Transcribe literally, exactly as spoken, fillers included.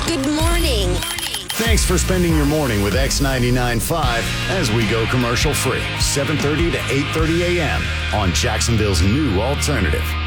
Good morning. Thanks for spending your morning with X ninety-nine point five as we go commercial free, seven thirty to eight thirty a.m. on Jacksonville's new alternative.